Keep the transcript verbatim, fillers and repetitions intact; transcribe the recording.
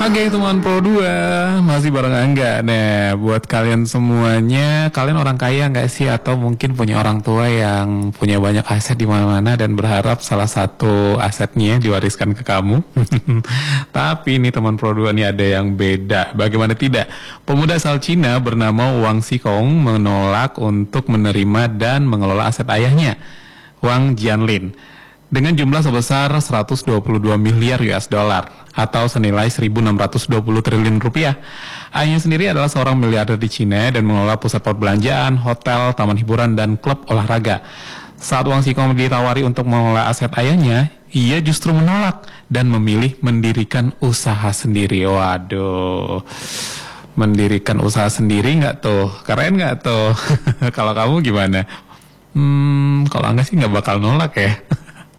Oke teman Pro dua, masih bareng Angga. Nah, buat kalian semuanya, kalian orang kaya nggak sih? Atau mungkin punya orang tua yang punya banyak aset di mana-mana dan berharap salah satu asetnya diwariskan ke kamu? Tapi ini teman Pro dua nih ada yang beda. Bagaimana tidak? Pemuda asal Cina bernama Wang Xikong menolak untuk menerima dan mengelola aset ayahnya, Wang Jianlin, dengan jumlah sebesar seratus dua puluh dua miliar U S dollar atau senilai seribu enam ratus dua puluh triliun rupiah. Ayahnya sendiri adalah seorang miliarder di Cina dan mengelola pusat perbelanjaan, hotel, taman hiburan, dan klub olahraga. Saat Wang Xikong ditawari untuk mengelola aset ayahnya, ia justru menolak dan memilih mendirikan usaha sendiri. Waduh, mendirikan usaha sendiri nggak tuh? Keren nggak tuh? Kalau kamu gimana? Hmm, kalau Angga sih nggak bakal nolak ya.